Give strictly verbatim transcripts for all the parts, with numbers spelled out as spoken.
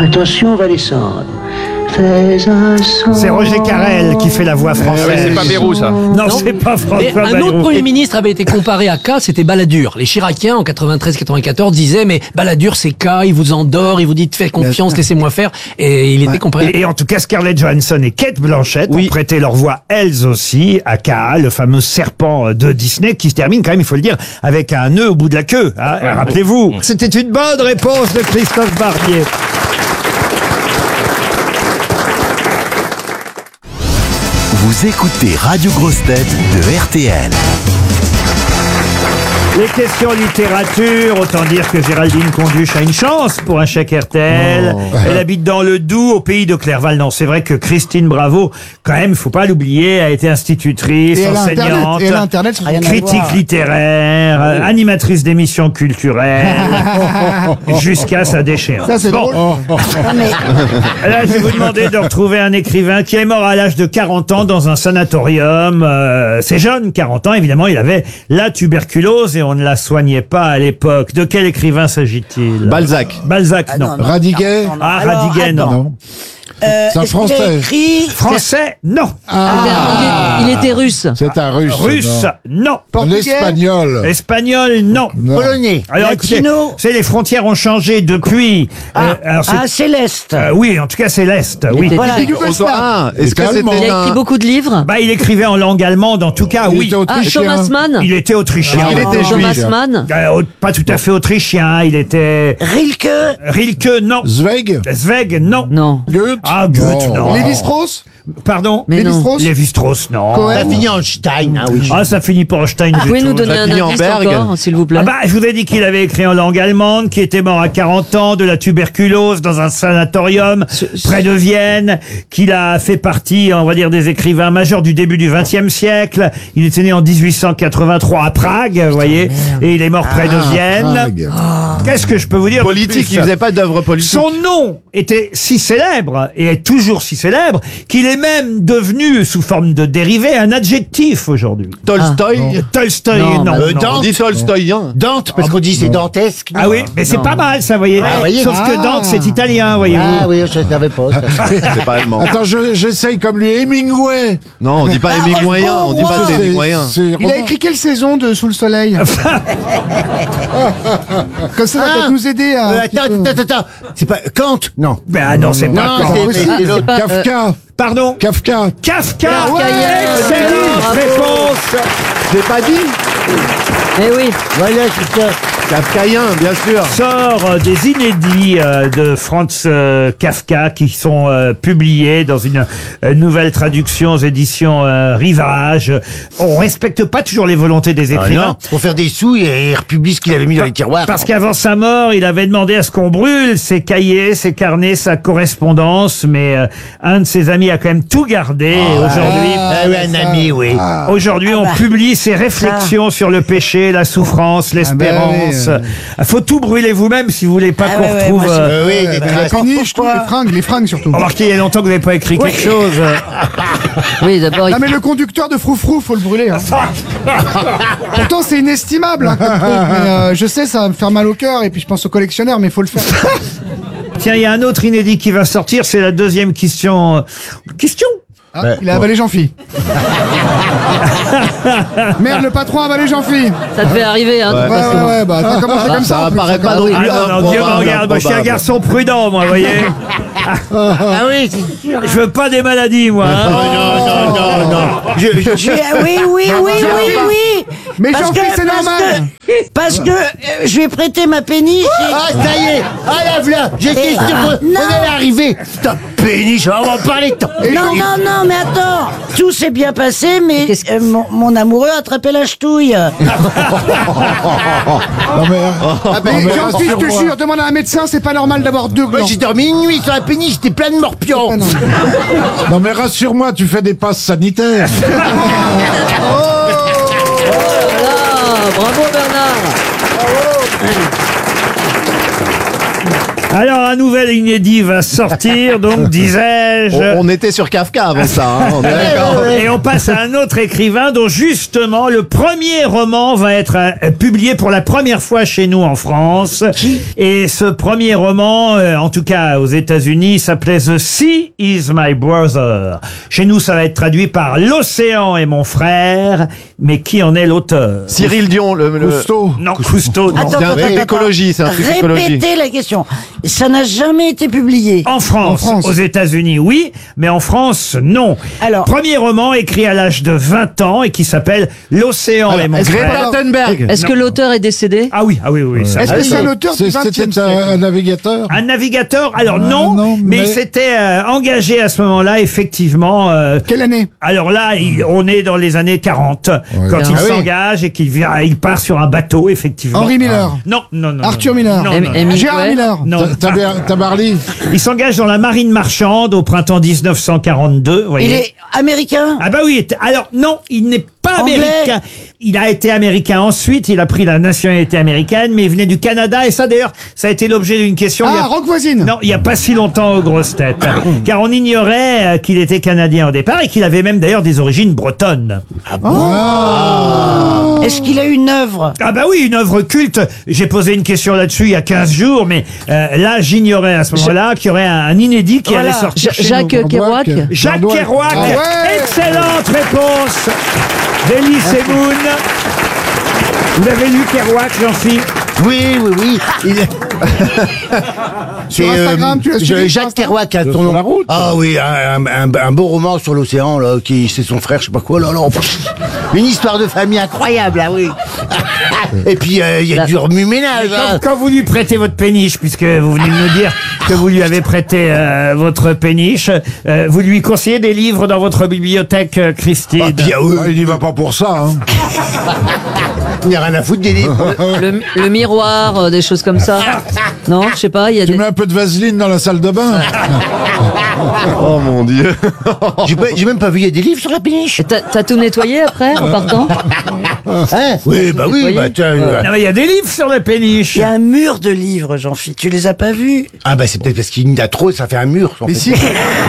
Attention, on va descendre. Fais un son. C'est Roger Carrel qui fait la voix française. Ouais, c'est pas Bayrou, ça. Non, Non. c'est pas Et François un Bayrou. autre Premier ministre avait été comparé à K, c'était Balladur. Les Chiraciens, en quatre-vingt-treize quatre-vingt-quatorze, disaient, mais Balladur, c'est K, il vous endort, il vous dit, faites confiance, laissez-moi faire. Et il était comparé. Et en tout cas, Scarlett Johansson et Cate Blanchett Oui. ont prêté leur voix, elles aussi, à K, le fameux serpent de Disney, qui se termine quand même, il faut le dire, avec un nœud au bout de la queue. Hein, rappelez-vous. C'était une bonne réponse de Christophe Barbier. Vous écoutez Radio Grosse Tête de R T L. Les questions littérature, autant dire que Géraldine Conduche a une chance pour un chèque R T L. Oh. Elle habite dans le Doubs, au pays de Clerval. Non, c'est vrai que Christine Bravo, quand même, faut pas l'oublier, a été institutrice, Et elle a Internet, enseignante, et elle a Internet, ça n'a rien à critique voir. littéraire, euh, animatrice d'émissions culturelles, jusqu'à sa déchéance. Ça, c'est Bon. drôle. Là, je vais vous demander de retrouver un écrivain qui est mort à l'âge de quarante ans dans un sanatorium. Euh, c'est jeune, quarante ans, évidemment, il avait la tuberculose et on ne la soignait pas à l'époque. De quel écrivain s'agit-il? Balzac. Balzac, non. Radiguet. Ah, Alors, Radiguet, non. Non. Euh, C'est un est-ce qu'il a Français. écrit Français, non. Ah, Il, est- il était russe. c'est un russe. Russe, non. L'espagnol. Espagnol, non. Non. polonais, Alors, écoutez, latino. c'est les frontières ont changé depuis. Ah, euh, alors, c'est- ah, Céleste. euh, oui, en tout cas, c'est l'Est. Oui. était- Voilà. Ah, est-ce que allemand. Il c'était a écrit un... beaucoup de livres. Bah, il écrivait en langue allemande, en tout cas, Il oui. était Ah, autrichien. Thomas Mann. Il était autrichien. Il était Thomas juif. Mann. Euh, au- pas tout à fait autrichien, il était... Rilke. Rilke, non. Zweig. Zweig, non. Non. Goethe. Ah, Goethe, non. Lévi-Strauss. Pardon? Mais non. Lévi-Strauss. Lévi-Strauss, non. Cohen. fini en Stein, ah oui. Ah, ça finit pas en Stein Vous du pouvez tout. nous donner Ça un finit en indice Berg. encore, s'il vous plaît? Ah bah, je vous ai dit qu'il avait écrit en langue allemande, qu'il était mort à quarante ans de la tuberculose dans un sanatorium près de Vienne, qu'il a fait partie, on va dire, des écrivains majeurs du début du vingtième siècle. Il était né en dix-huit cent quatre-vingt-trois à Prague, vous voyez, et il est mort près de Vienne. Prague. Qu'est-ce que je peux vous dire de Politique, plus il faisait pas d'œuvre politique. Son nom était si célèbre, et est toujours si célèbre, qu'il est même devenu, sous forme de dérivé, un adjectif aujourd'hui. Tolstoï. Tolstoï, Non, non. bah, non. euh, Dante. On dit Tolstoïen. Dante, parce qu'on dit c'est dantesque. Ah oui, mais c'est pas mal ça, voyez. Ah, voyez. Sauf que Ah. Dante, c'est italien, voyez-vous. Ah oui, je ne savais pas. ça. C'est pas allemand. Attends, je- j'essaye comme lui. Hemingway. Non, on dit pas Ah, Hemingwayen, on dit pas C'est- Hemingwayen. c'est Il a Romain. écrit quelle saison de Sous le Soleil? Comme ça, va Ah. peut-être nous aider à... Euh, attends, attends, attends. C'est pas Kant. Non. Ben ah non, c'est pas Non, Kant. c'est- c'est l'autre. pas, euh, Kafka. Pardon. Kafka. Kafka. Kafka, Excellente bravo. réponse. J'ai pas dit Eh oui. Voilà, c'est ça. Kafkaïen, bien sûr. Sort euh, des inédits euh, de Franz euh, Kafka qui sont euh, publiés dans une euh, nouvelle traduction aux éditions euh, Rivage. On respecte pas toujours les volontés des écrivains. Pour faire des sous, il republie ce qu'il avait mis dans les tiroirs. Parce qu'avant sa mort, il avait demandé à ce qu'on brûle ses cahiers, ses carnets, sa correspondance, mais euh, un de ses amis a quand même tout gardé. Et aujourd'hui, Ah oui, un ami, oui. aujourd'hui, on publie ses réflexions sur le péché, la souffrance, l'espérance. oui, euh. Il faut tout brûler vous-même si vous voulez pas Ah qu'on ouais, ouais, retrouve. moi, c'est- euh, Euh, oui, des La traces. péniche, tout, les fringues, les fringues surtout. Remarquez, il y a longtemps que vous n'avez pas écrit quelque chose. Oui, d'abord, il Non mais le conducteur de Froufrou, faut le brûler. Hein. Pourtant c'est inestimable, hein, comme truc, mais euh, je sais, ça va me faire mal au cœur et puis je pense aux collectionneurs, mais il faut le faire. Tiens, il y a un autre inédit qui va sortir, c'est la deuxième question. Question Ah, il a avalé Jean-Phi. Merde, le patron a avalé Jean-Phi. ça devait arriver, hein, de toute Ouais, façon. ouais, ouais, bah t'as commencé comme ça. Ça en plus, apparaît ça, pas quand non même. plus. Ah non, non, Dieu me improbable, regarde, moi je suis un improbable. garçon prudent, moi, vous voyez. Ah oui, c'est sûr. Je veux pas des maladies, moi. hein. Non, non, non, non. Je, je- je- ah oui, oui, oui, oui, oui. Mais Parce Jean-Phi, que- c'est parce normal. que- Parce que euh, je vais prêter ma péniche. et- Ah, ça y est. Ah, là, voilà. J'étais sûr qu'on non. allait arriver. Ta péniche, on va en parler tant. Non, non, non, mais attends. Tout s'est bien passé, mais Qu'est-ce que- euh, mon, mon amoureux a attrapé la ch'touille. Non, mais, Mais mais Jean-Phi, je te rassure-moi. jure, demande à un médecin, c'est pas normal d'avoir deux Moi, glands. j'ai dormi une nuit sur la péniche, j'étais plein de morpions. Ah, non. Non, mais rassure-moi, tu fais des passes sanitaires. Voilà, bravo Bernard. Alors, un nouvel inédit va sortir, donc disais-je. On, on était sur Kafka avant ça, hein, on est d'accord. Et on passe à un autre écrivain dont justement le premier roman va être euh, publié pour la première fois chez nous en France. Et ce premier roman, euh, en tout cas aux États-Unis, s'appelait The Sea is my brother. Chez nous, ça va être traduit par L'océan est mon frère. Mais qui en est l'auteur? Cyril Dion, le... le... Cousteau. Non, Cousteau, non. Attends, C'est un attends, truc attends. d'écologie, c'est un truc d'écologie. Répétez la question. Ça n'a jamais été publié. En France, En France. aux États-Unis, oui, mais en France, non. Alors- Premier roman écrit à l'âge de vingt ans et qui s'appelle L'océan est mon frère. Greta Thunberg. Est-ce que l'auteur est décédé? Ah oui, ah oui, oui. ça. Est-ce que c'est un auteur du C'est- vingtième C'était siècle? un, un navigateur. Un navigateur, alors non, non, mais, mais- il s'était euh, engagé à ce moment-là, effectivement. euh, Quelle année? alors là, il- on est dans les années quarante, quand il Ah oui. s'engage et qu'il vient, il part sur un bateau, effectivement. Henri Miller. Non, non, non. Arthur non, Miller. non, Em- non, non. Émile Gérard Coué Miller. Non. Tabar- Tabarly. Il s'engage dans la marine marchande au printemps dix-neuf cent quarante-deux, vous voyez. Il est américain? Ah bah oui, alors non, il n'est pas Anglais. américain. Il a été américain ensuite, il a pris la nationalité américaine, mais il venait du Canada, et ça d'ailleurs, ça a été l'objet d'une question. il y a- Ah, Rock Voisine. Non, il n'y a pas si longtemps aux grosses têtes. Car on ignorait euh, qu'il était canadien au départ et qu'il avait même d'ailleurs des origines bretonnes. Est-ce qu'il a une œuvre? Ah bah oui, une œuvre culte. J'ai posé une question là-dessus il y a quinze jours, mais euh, là j'ignorais à ce moment-là qu'il y aurait un, un inédit qui Voilà. allait sortir Ja- chez Jacques nous. Kerouac. Jacques Kerouac. Kerouac. Ah ouais. Excellente réponse d'Elie Semoun. Vous avez lu Kerouac, Jean-Philippe? Oui, oui, oui. Il est- Sur C'est, Instagram, tu l'as je- suivi sur Jacques Instagram Kerouac, a Sur son nom. la route. Ah oui, un, un- un beau roman sur l'océan, là, qui c'est son frère, je sais pas quoi, là, là. pff, Une histoire de famille incroyable, ah oui. Et puis euh, il y a du remue-ménage. hein. Quand, quand vous lui prêtez votre péniche, puisque vous venez de nous dire que vous lui avez prêté euh, votre péniche, euh, vous lui conseillez des livres dans votre bibliothèque, euh, Christine? Ah, puis, ah, oui, Ah, il n'y va pas pour ça. Hein. il n'y a rien à foutre des livres. Le, le miroir, euh, des choses comme ça. Non, je sais pas, il y a Tu des... mets un peu de vaseline dans la salle de bain. Oh mon Dieu. J'ai pas- j'ai même pas vu, il y a des livres sur la péniche. Et T'as t'as tout nettoyé après, en partant? Hein oui, bah oui, Nettoyé. bah tiens, euh, Non, mais il y a des livres sur la péniche. Il y a un mur de livres, Jean-Philippe. Tu les as pas vus? Ah bah c'est peut-être parce qu'il y en a trop, ça fait un mur. En Mais fait. si.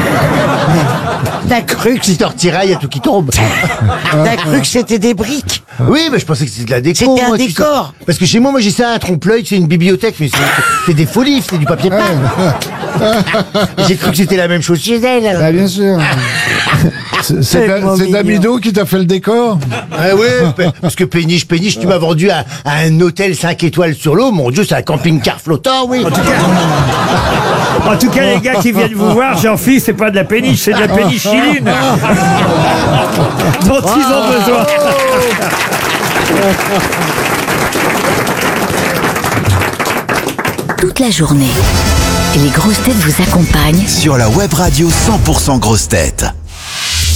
T'as cru que Si tu retirais, il y a tout qui tombe. T'as cru que c'était des briques? Oui, mais je pensais que c'était de la déco. C'était un moi, tu sais. décor. Parce que chez moi, moi j'ai ça à trompe-l'œil, c'est une bibliothèque, mais c'est c'est des faux livres, c'est du papier peint. J'ai cru que c'était la même chose chez elle. alors. Ah, bien sûr. C'est c'est C'est Da- pas c'est mignon. Damido qui t'a fait le décor. Ah ouais, pe- parce que péniche, péniche, tu m'as vendu à, à un hôtel cinq étoiles sur l'eau, mon Dieu, c'est un camping-car flottant, oui. En tout cas, les gars qui viennent vous voir, Jean-Philippe, c'est pas de la péniche, c'est de la pénichiline dont ils ont besoin. Toute la journée, les grosses têtes vous accompagnent Sur la web radio cent pour cent grosses têtes.